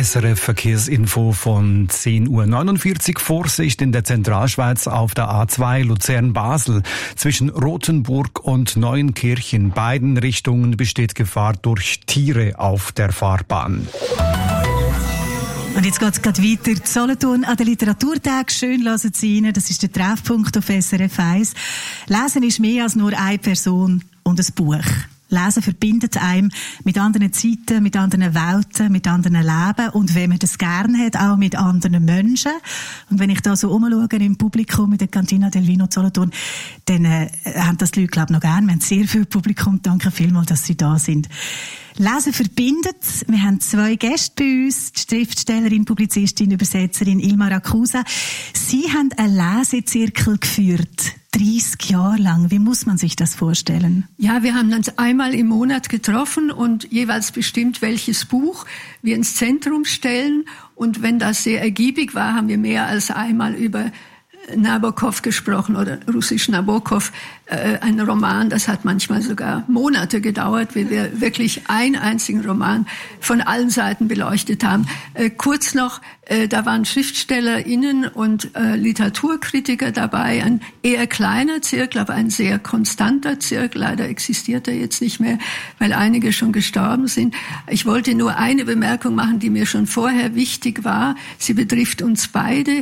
SRF Verkehrsinfo von 10:49 Uhr. Vorsicht in der Zentralschweiz auf der A2 Luzern-Basel. Zwischen Rothenburg und Neuenkirchen, beiden Richtungen, besteht Gefahr durch Tiere auf der Fahrbahn. Und jetzt geht es gerade weiter. Solothurn an den Literaturtag. Schön hören Sie rein. Das ist der Treffpunkt auf SRF 1. Lesen ist mehr als nur eine Person und ein Buch. Lesen verbindet einem mit anderen Zeiten, mit anderen Welten, mit anderen Leben und wenn man das gerne hat, auch mit anderen Menschen. Und wenn ich da so umschaue im Publikum in der Cantina del Vino Solothurn, dann haben das die Leute, glaube ich, noch gerne. Wir haben sehr viel Publikum. Danke vielmals, dass Sie da sind. Lesen verbindet. Wir haben 2 Gäste bei uns, die Schriftstellerin, Publizistin, Übersetzerin Ilma Rakusa. Sie haben einen Lesezirkel geführt. 30 Jahre lang. Wie muss man sich das vorstellen? Ja, wir haben uns einmal im Monat getroffen und jeweils bestimmt, welches Buch wir ins Zentrum stellen. Und wenn das sehr ergiebig war, haben wir mehr als einmal über Nabokov gesprochen oder russisch Nabokov, ein Roman, das hat manchmal sogar Monate gedauert, wie wir wirklich einen einzigen Roman von allen Seiten beleuchtet haben. Kurz noch, da waren SchriftstellerInnen und Literaturkritiker dabei, ein eher kleiner Zirkel, aber ein sehr konstanter Zirkel. Leider existiert er jetzt nicht mehr, weil einige schon gestorben sind. Ich wollte nur eine Bemerkung machen, die mir schon vorher wichtig war. Sie betrifft uns beide.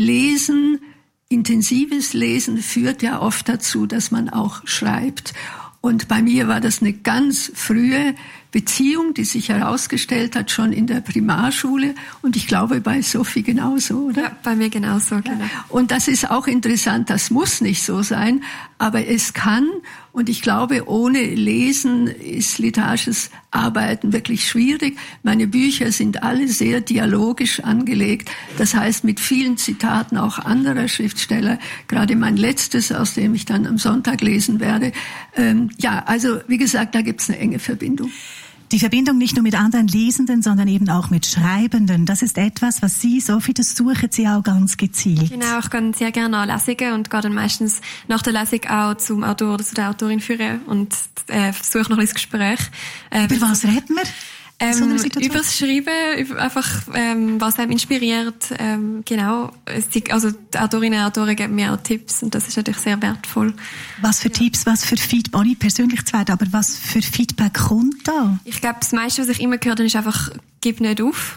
Intensives Lesen führt ja oft dazu, dass man auch schreibt. Und bei mir war das eine ganz frühe Beziehung, die sich herausgestellt hat, schon in der Primarschule. Und ich glaube, bei Sophie genauso, oder? Ja, bei mir genauso, genau. Und das ist auch interessant, das muss nicht so sein, aber es kann. Und ich glaube, ohne Lesen ist literarisches Arbeiten wirklich schwierig. Meine Bücher sind alle sehr dialogisch angelegt. Das heißt, mit vielen Zitaten auch anderer Schriftsteller. Gerade mein letztes, aus dem ich dann am Sonntag lesen werde. Ja, also wie gesagt, da gibt's eine enge Verbindung. Die Verbindung nicht nur mit anderen Lesenden, sondern eben auch mit Schreibenden. Das ist etwas, was Sie, Sophie, das suchen Sie auch ganz gezielt. Genau, ich gehe sehr gerne an Lesungen und gehe dann meistens nach der Lesung auch zum Autor oder zu der Autorin führen und suche noch ein Gespräch. Über was reden wir? Über das Schreiben, einfach was einem inspiriert. Genau. Also die Autorinnen und Autoren geben mir auch Tipps und das ist natürlich sehr wertvoll. Was für Tipps, was für Feedback, nicht persönlich zu werden, aber was für Feedback kommt da? Ich glaube, das meiste, was ich immer gehört habe, ist einfach, gib nicht auf.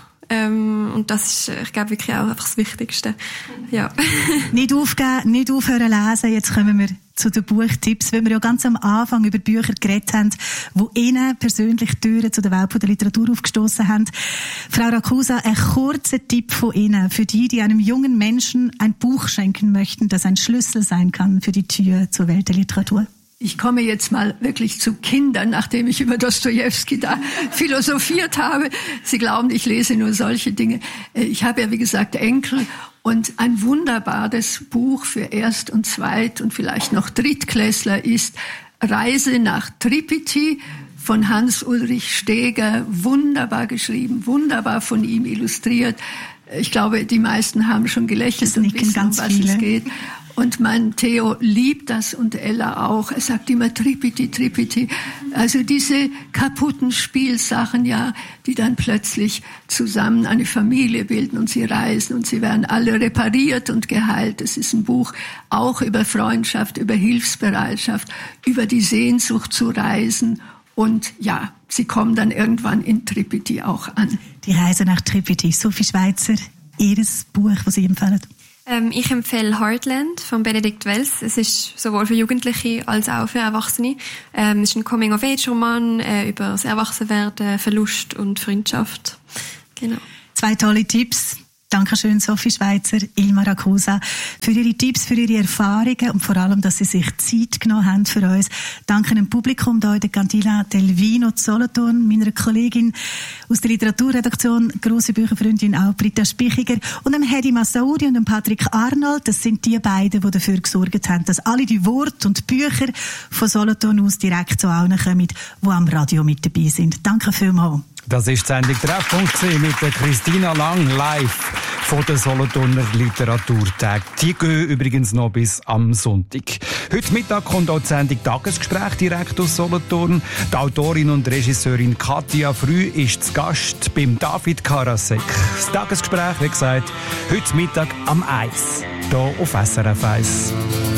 Und das ist, ich glaube, wirklich auch einfach das Wichtigste. Ja. Nicht aufgeben, nicht aufhören lesen. Jetzt kommen wir zu den Buchtipps, weil wir ja ganz am Anfang über Bücher geredet haben, die Ihnen persönlich Türen zu der Welt der Literatur aufgestoßen haben. Frau Rakusa, ein kurzer Tipp von Ihnen für die einem jungen Menschen ein Buch schenken möchten, das ein Schlüssel sein kann für die Tür zur Welt der Literatur. Ich komme jetzt mal wirklich zu Kindern, nachdem ich über Dostojewski da philosophiert habe. Sie glauben, ich lese nur solche Dinge. Ich habe ja, wie gesagt, Enkel und ein wunderbares Buch für Erst- und Zweit- und vielleicht noch Drittklässler ist Reise nach Tripiti von Hans-Ulrich Steger. Wunderbar geschrieben, wunderbar von ihm illustriert. Ich glaube, die meisten haben schon gelächelt und wissen, um was es geht. Und mein Theo liebt das und Ella auch. Er sagt immer Tripiti, Tripiti. Also diese kaputten Spielsachen, ja, die dann plötzlich zusammen eine Familie bilden und sie reisen und sie werden alle repariert und geheilt. Es ist ein Buch auch über Freundschaft, über Hilfsbereitschaft, über die Sehnsucht zu reisen. Und ja, sie kommen dann irgendwann in Tripiti auch an. Die Reise nach Tripiti. Sophie Schweizer, Ihres Buch, das Sie empfehlen? Ich empfehle Heartland von Benedikt Wells. Es ist sowohl für Jugendliche als auch für Erwachsene. Es ist ein Coming-of-Age-Roman über das Erwachsenwerden, Verlust und Freundschaft. Genau. 2 tolle Tipps. Dankeschön, Sophie Schweizer, Ilma Rakusa, für Ihre Tipps, für Ihre Erfahrungen und vor allem, dass Sie sich Zeit genommen haben für uns. Danke dem Publikum hier in der Cantina del Vino Solothurn, meiner Kollegin aus der Literaturredaktion, grosse Bücherfreundin auch, Britta Spichiger, und dem Hedi Massaoudi und dem Patrick Arnold. Das sind die beiden, die dafür gesorgt haben, dass alle die Worte und Bücher von Solothurn aus direkt zu allen kommen, die am Radio mit dabei sind. Danke vielmals. Das ist die Sendung Treffpunkt mit der Christina Lang live von den Solothurner Literaturtagen. Die gehen übrigens noch bis am Sonntag. Heute Mittag kommt auch die Sendung Tagesgespräch direkt aus Solothurn. Die Autorin und Regisseurin Katja Früh ist zu Gast beim David Karasek. Das Tagesgespräch, wie gesagt, heute Mittag am 1, hier auf SRF 1.